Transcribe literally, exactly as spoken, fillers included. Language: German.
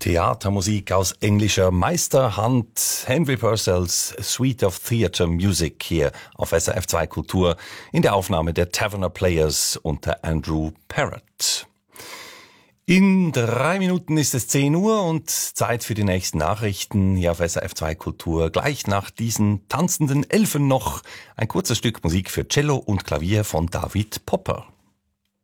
Theatermusik aus englischer Meisterhand. Henry Purcells Suite of Theatre Music hier auf S R F zwei Kultur in der Aufnahme der Taverner Players unter Andrew Parrott. In drei Minuten ist es zehn Uhr und Zeit für die nächsten Nachrichten hier auf S R F zwei Kultur. Gleich nach diesen tanzenden Elfen noch ein kurzes Stück Musik für Cello und Klavier von David Popper.